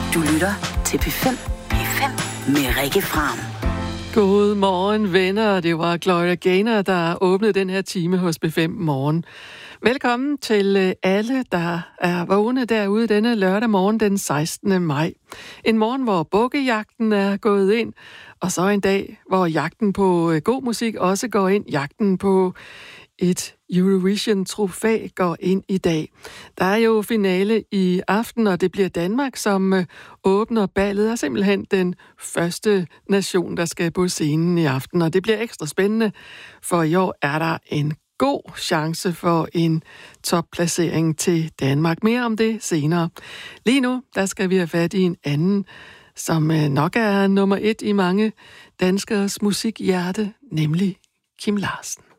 Du lytter til P5. P5 med Rikke Fram. God morgen, venner. Det var Gloria Gaynor, der åbnede den her time hos P5 Morgen. Velkommen til alle, der er vågne derude denne lørdag morgen den 16. maj. En morgen, hvor bukkejagten er gået ind, og så en dag, hvor jagten på god musik også går ind. Jagten på et Eurovision-trofæ går ind i dag. Der er jo finale i aften, og det bliver Danmark, som åbner ballet, og simpelthen den første nation, der skal på scenen i aften. Og det bliver ekstra spændende, for i år er der en god chance for en topplacering til Danmark. Mere om det senere. Lige nu, der skal vi have fat i en anden, som nok er nummer 1 i mange danskeres musikhjerte, nemlig Kim Larsen.